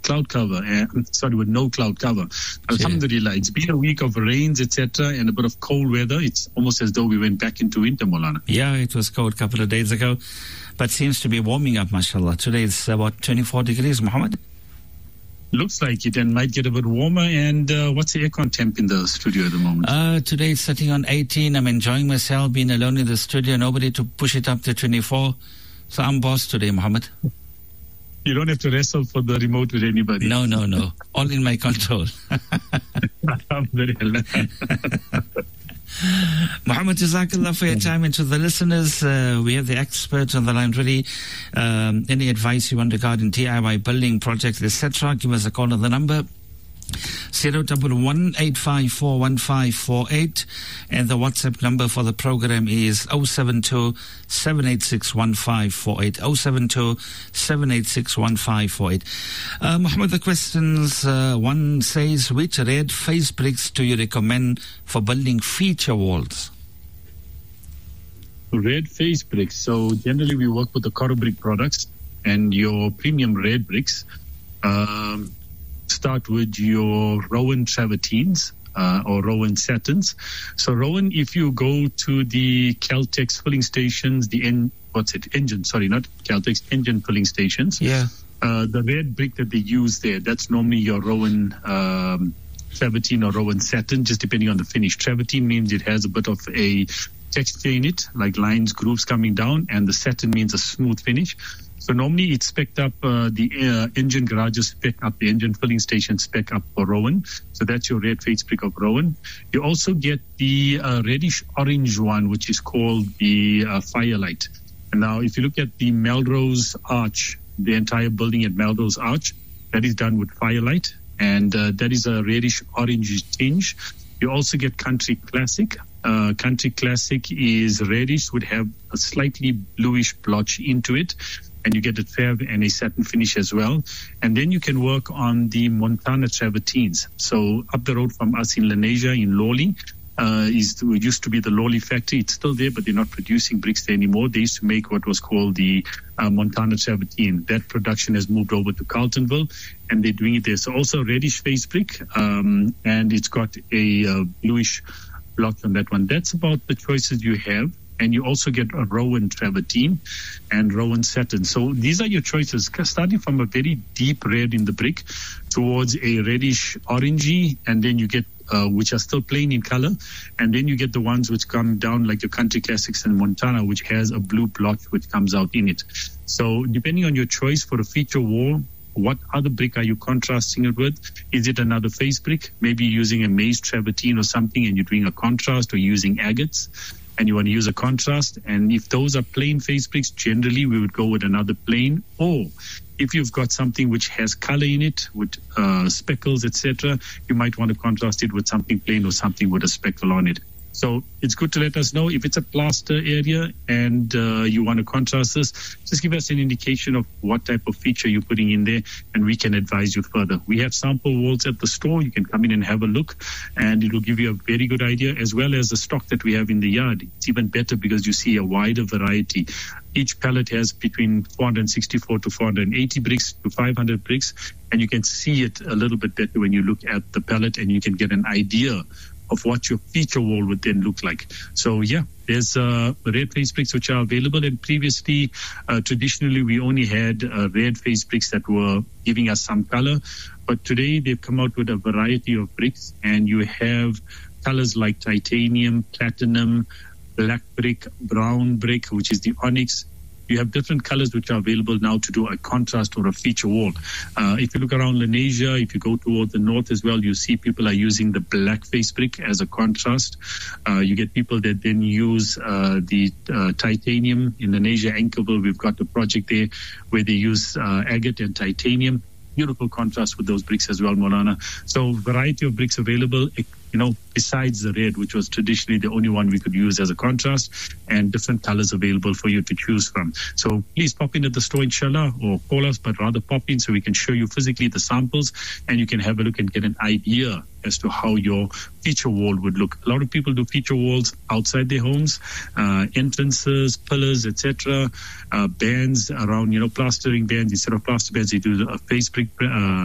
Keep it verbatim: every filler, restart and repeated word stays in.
cloud cover, and sorry, with no cloud cover. Alhamdulillah, it's been a week of rains, et cetera, and a bit of cold weather. It's almost as though we went back into winter, Maulana. Yeah, it was cold a couple of days ago, but seems to be warming up, mashallah. Today it's about twenty-four degrees, Muhammad. Looks like it, and might get a bit warmer. And uh, what's the aircon temp in the studio at the moment? Uh, today it's sitting on eighteen. I'm enjoying myself, being alone in the studio, nobody to push it up to twenty-four. So I'm boss today, Muhammad. You don't have to wrestle for the remote with anybody. No, no, no. All in my control. Muhammad, Jazakallah for your time. And to the listeners, uh, we have the experts on the line ready. Um, any advice you want regarding D I Y building projects, et cetera, give us a call on the number zero one one eight five four one five four eight, and the WhatsApp number for the program is zero seven two seven eight six one five four eight, zero seven two seven eight six one five four eight. Uh, Muhammad, the questions, uh, one says, which red face bricks do you recommend for building feature walls? Red face bricks. So generally we work with the Coro Brick products, and your premium red bricks um, start with your Rowan travertines uh, or Rowan satins. So Rowan, if you go to the Caltex filling stations, the en- what's it engine? Sorry, not Caltex engine filling stations. Yeah. Uh, the red brick that they use there, that's normally your Rowan um, travertine or Rowan satin, just depending on the finish. Travertine means it has a bit of a texture in it, like lines, grooves coming down, and the satin means a smooth finish. So normally it's spec'd up, uh, the uh, engine garages spec up, the engine filling station spec up for Rowan. So that's your red face brick of Rowan. You also get the uh, reddish orange one, which is called the uh, Firelight. And now if you look at the Melrose Arch, the entire building at Melrose Arch, that is done with Firelight, and uh, that is a reddish orange tinge. You also get Country Classic. Uh, Country Classic is reddish, would have a slightly bluish blotch into it, and you get a fair and a satin finish as well. And then you can work on the Montana travertines. So up the road from us in Lenasia, in Lawley, uh, is it used to be the Lawley factory. It's still there, but they're not producing bricks there anymore. They used to make what was called the uh, Montana travertine. That production has moved over to Carltonville, and they're doing it there. So also reddish face brick, um, and it's got a uh, bluish blotch on that one. That's about the choices you have. And you also get a Rowan travertine and Rowan satin. So these are your choices, starting from a very deep red in the brick towards a reddish orangey, and then you get uh, which are still plain in color, and then you get the ones which come down like your Country Classics and Montana, which has a blue blotch which comes out in it. So depending on your choice for a feature wall, what other brick are you contrasting it with? Is it another face brick? Maybe using a maize travertine or something, and you're doing a contrast, or using agates, and you want to use a contrast. And if those are plain face bricks, generally we would go with another plain. Or if you've got something which has color in it, with uh, speckles, et cetera, you might want to contrast it with something plain or something with a speckle on it. So it's good to let us know if it's a plaster area and uh, you want to contrast this. Just give us an indication of what type of feature you're putting in there, and we can advise you further. We have sample walls at the store. You can come in and have a look, and it will give you a very good idea, as well as the stock that we have in the yard. It's even better because you see a wider variety. Each pallet has between four sixty-four to four eighty bricks to five hundred bricks, and you can see it a little bit better when you look at the pallet, and you can get an idea of what your feature wall would then look like. So yeah, there's uh, red face bricks which are available, and previously, uh, traditionally, we only had uh, red face bricks that were giving us some color, but today they've come out with a variety of bricks, and you have colors like titanium, platinum, black brick, brown brick, which is the onyx. You have different colors which are available now to do a contrast or a feature wall. Uh, if you look around Lenasia, if you go toward the north as well, you see people are using the black face brick as a contrast. Uh, you get people that then use uh, the uh, titanium. In Lenasia, Anchorville, we've got a project there where they use uh, agate and titanium. Beautiful contrast with those bricks as well, Maulana. So variety of bricks available, you know, besides the red, which was traditionally the only one we could use as a contrast, and different colors available for you to choose from. So please pop in at the store, inshallah, or call us, but rather pop in so we can show you physically the samples, and you can have a look and get an idea as to how your feature wall would look. A lot of people do feature walls outside their homes, uh, entrances, pillars, et cetera, uh, bands around, you know, plastering bands. Instead of plaster bands, they do a face brick uh,